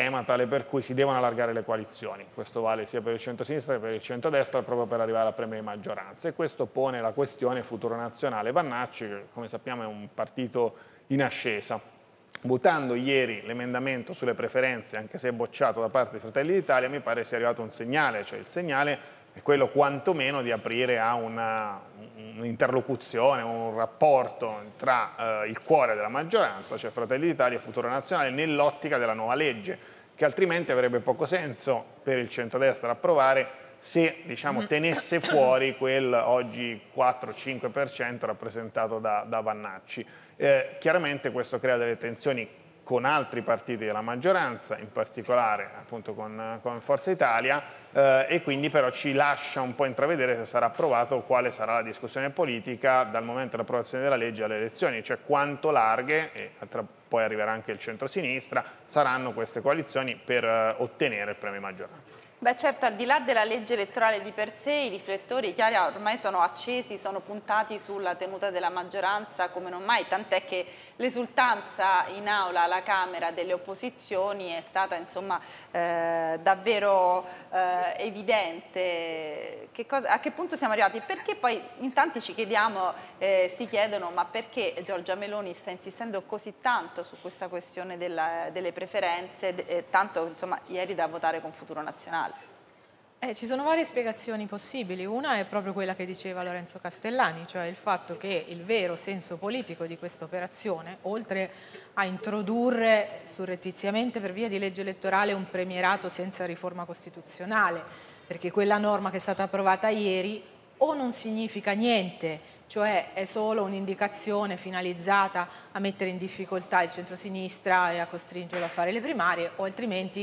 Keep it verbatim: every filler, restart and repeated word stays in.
sistema tale per cui si devono allargare le coalizioni. Questo vale sia per il centro-sinistra che per il centro-destra, proprio per arrivare a premi di maggioranza. E questo pone la questione Futuro Nazionale. Vannacci, che come sappiamo è un partito in ascesa, votando ieri l'emendamento sulle preferenze, anche se è bocciato da parte di Fratelli d'Italia, mi pare sia arrivato un segnale, cioè il segnale è quello quantomeno di aprire a un'interlocuzione, un rapporto tra eh, il cuore della maggioranza, cioè Fratelli d'Italia e Futuro Nazionale, nell'ottica della nuova legge, che altrimenti avrebbe poco senso per il centrodestra approvare se, diciamo, tenesse fuori quel oggi quattro cinque per cento rappresentato da, da Vannacci. Eh, chiaramente questo crea delle tensioni con altri partiti della maggioranza, in particolare appunto con, con Forza Italia, eh, e quindi però ci lascia un po' intravedere, se sarà approvato, quale sarà la discussione politica dal momento dell'approvazione della legge alle elezioni, cioè quanto larghe, e tra, poi arriverà anche il centro-sinistra, saranno queste coalizioni per eh, ottenere il premio di maggioranza. Beh certo, al di là della legge elettorale di per sé, i riflettori, Chiara, ormai sono accesi, sono puntati sulla tenuta della maggioranza come non mai, tant'è che l'esultanza in aula alla Camera delle opposizioni è stata insomma eh, davvero eh, evidente. Che cosa, a che punto siamo arrivati? Perché poi in tanti ci chiediamo, eh, si chiedono, ma perché Giorgia Meloni sta insistendo così tanto su questa questione della, delle preferenze, eh, tanto insomma ieri da votare con Futuro Nazionale? Eh, ci sono varie spiegazioni possibili. Una è proprio quella che diceva Lorenzo Castellani, cioè il fatto che il vero senso politico di questa operazione, oltre a introdurre surrettiziamente per via di legge elettorale un premierato senza riforma costituzionale, perché quella norma che è stata approvata ieri o non significa niente, cioè è solo un'indicazione finalizzata a mettere in difficoltà il centrosinistra e a costringerlo a fare le primarie, o altrimenti